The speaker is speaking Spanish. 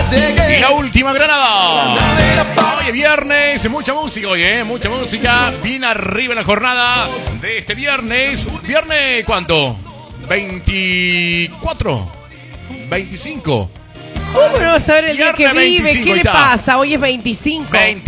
Y la última Granada. Hoy es viernes, mucha música hoy, mucha música. Bien arriba en la jornada de este viernes. ¿Viernes cuánto? 24, 25. ¿Cómo no saber el día que vive? ¿Qué le pasa? Hoy es 25.